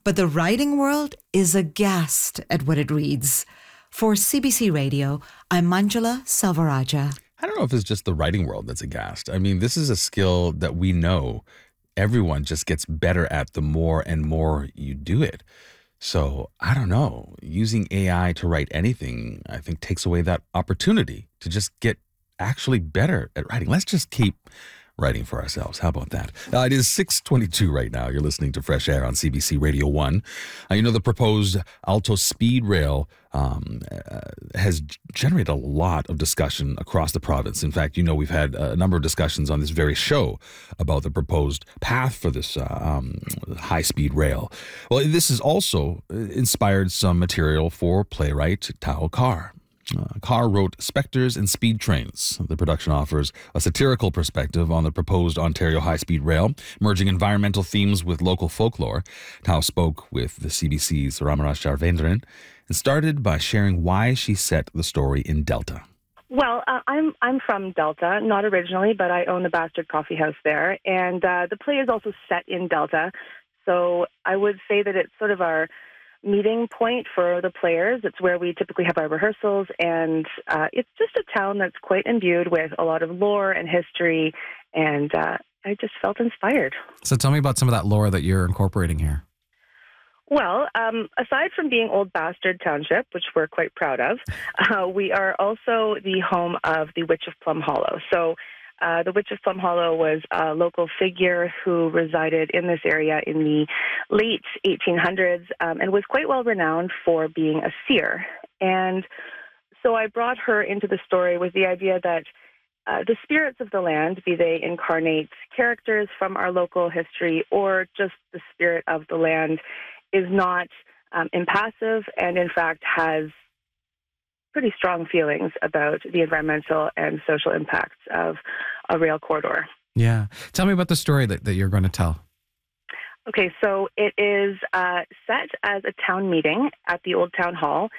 but the writing world is aghast at what it reads. For CBC Radio, I'm Manjula Salvaraja. I don't know if it's just the writing world that's aghast. I mean, this is a skill that we know everyone just gets better at the more and more you do it. So I don't know, using AI to write anything, I think takes away that opportunity to just get actually better at writing. Let's just keep writing for ourselves. How about that? It is 6:22 right now. You're listening to Fresh Air on CBC Radio 1. The proposed Alto Speed Rail has generated a lot of discussion across the province. In fact, we've had a number of discussions on this very show about the proposed path for this high-speed rail. Well, this has also inspired some material for playwright Tao Carr. Carr wrote Spectres and Speed Trains. The production offers a satirical perspective on the proposed Ontario high-speed rail, merging environmental themes with local folklore. Tao spoke with the CBC's Ramaraj Charvendran and started by sharing why she set the story in Delta. Well, I'm from Delta, not originally, but I own the Bastard Coffee House there, and the play is also set in Delta. So I would say that it's sort of our meeting point for the players. It's where we typically have our rehearsals, and it's just a town that's quite imbued with a lot of lore and history, and I just felt inspired. So tell me about some of that lore that you're incorporating here. Well, aside from being Old Bastard Township, which we're quite proud of, we are also the home of the Witch of Plum Hollow. So the Witch of Plum Hollow was a local figure who resided in this area in the late 1800s and was quite well renowned for being a seer. And so I brought her into the story with the idea that the spirits of the land, be they incarnate characters from our local history or just the spirit of the land, is not impassive and, in fact, has pretty strong feelings about the environmental and social impacts of a rail corridor. Yeah. Tell me about the story that you're going to tell. Okay, so it is set as a town meeting at the Old Town Hall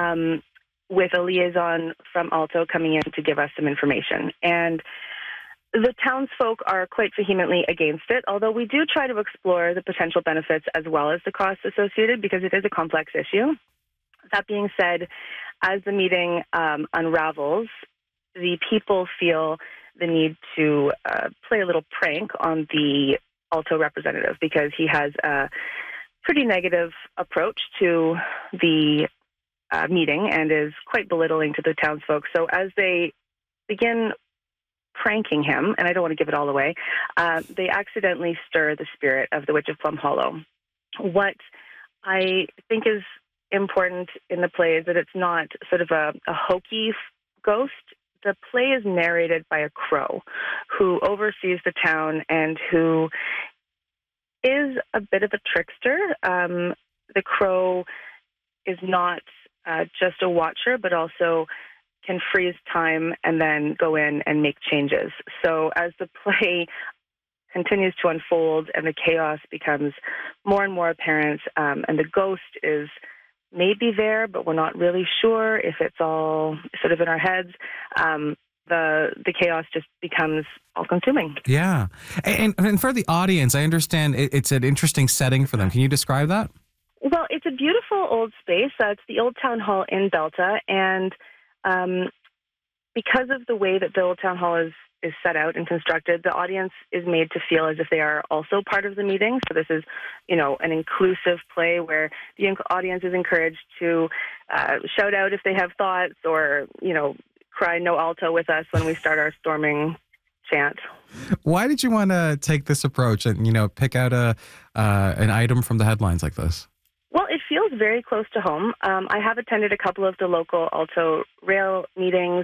with a liaison from Alto coming in to give us some information. And the townsfolk are quite vehemently against it, although we do try to explore the potential benefits as well as the costs associated because it is a complex issue. That being said, as the meeting unravels, the people feel the need to play a little prank on the Alto representative because he has a pretty negative approach to the meeting and is quite belittling to the townsfolk. So as they begin pranking him, and I don't want to give it all away, they accidentally stir the spirit of the Witch of Plum Hollow. What I think is important in the play is that it's not sort of a hokey ghost. The play is narrated by a crow who oversees the town and who is a bit of a trickster. The crow is not just a watcher, but also can freeze time and then go in and make changes. So as the play continues to unfold and the chaos becomes more and more apparent, and the ghost is maybe there, but we're not really sure if it's all sort of in our heads, the chaos just becomes all-consuming. Yeah. And for the audience, I understand it's an interesting setting for them. Can you describe that? Well, it's a beautiful old space. It's the Old Town Hall in Delta, and because of the way that the Old Town Hall is set out and constructed, the audience is made to feel as if they are also part of the meeting. So this is, an inclusive play where the audience is encouraged to shout out if they have thoughts or, cry "No Alto" with us when we start our storming chant. Why did you want to take this approach and, pick out an item from the headlines like this? Well, it feels very close to home. I have attended a couple of the local Alto rail meetings,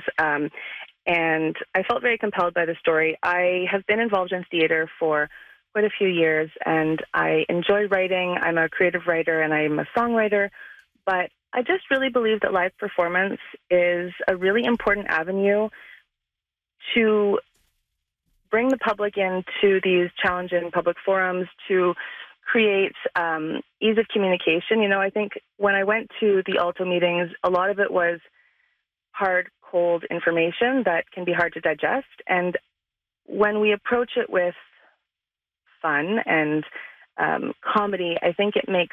and I felt very compelled by the story. I have been involved in theater for quite a few years, and I enjoy writing. I'm a creative writer, and I'm a songwriter, but I just really believe that live performance is a really important avenue to bring the public into these challenging public forums, to create ease of communication. I think when I went to the Alto meetings, a lot of it was hard, cold information that can be hard to digest. And when we approach it with fun and comedy, I think it makes